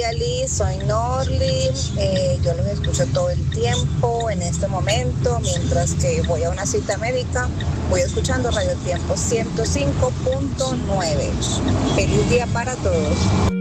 día, Liz. Soy Norly. Yo los escucho todo el tiempo en este momento, mientras que voy a una cita médica. Voy escuchando Radio Tiempo 105.9. Feliz día para todos.